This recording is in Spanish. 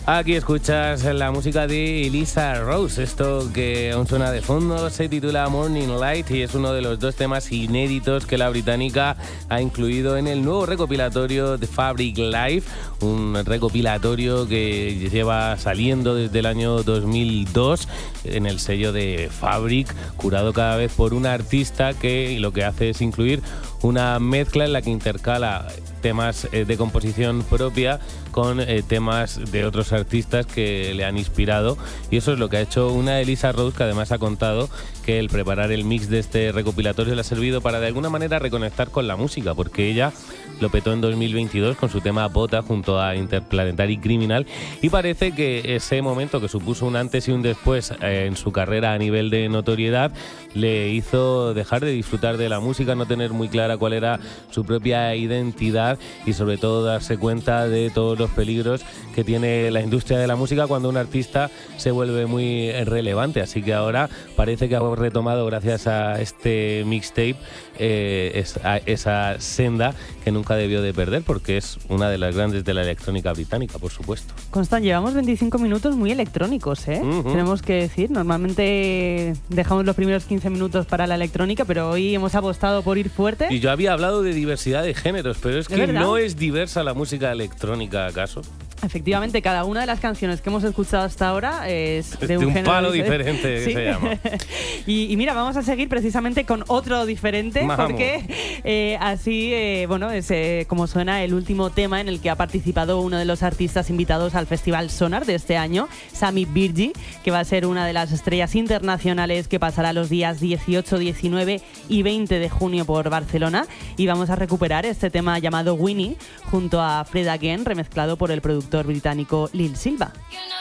Aquí escuchas la música de Elisa Rose. Esto que aún suena de fondo se titula Morning Light y es uno de los 2 temas inéditos que la británica ha incluido en el nuevo recopilatorio de Fabric Live, un recopilatorio que lleva saliendo desde el año 2002 en el sello de Fabric, curado cada vez por un artista que lo que hace es incluir una mezcla en la que intercala temas de composición propia con temas de otros artistas que le han inspirado, y eso es lo que ha hecho una Elisa Rose, que además ha contado que el preparar el mix de este recopilatorio le ha servido para de alguna manera reconectar con la música, porque ella lo petó en 2022 con su tema Bota junto a Interplanetary Criminal, y parece que ese momento, que supuso un antes y un después en su carrera a nivel de notoriedad, le hizo dejar de disfrutar de la música, no tener muy clara cuál era su propia identidad y sobre todo darse cuenta de todos los peligros que tiene la industria de la música cuando un artista se vuelve muy relevante. Así que ahora parece que ha retomado, gracias a este mixtape, esa senda que nunca debió de perder, porque es una de las grandes de la electrónica británica, por supuesto. Constant, llevamos 25 minutos muy electrónicos, ¿eh? Tenemos que decir, normalmente dejamos los primeros 15 minutos para la electrónica, pero hoy hemos apostado por ir fuerte. Y yo había hablado de diversidad de géneros, pero es que no es diversa la música electrónica, ¿acaso? Efectivamente, cada una de las canciones que hemos escuchado hasta ahora es de un género palo diferente, ¿sí? Que se llama. Y mira, vamos a seguir precisamente con otro diferente, Vamos. porque así, es como suena el último tema en el que ha participado uno de los artistas invitados al Festival Sonar de este año, Sami Birgi, que va a ser una de las estrellas internacionales que pasará los días 18, 19 y 20 de junio por Barcelona, y vamos a recuperar este tema llamado Winnie junto a Fred Again, remezclado por el productor británico Lil Silva.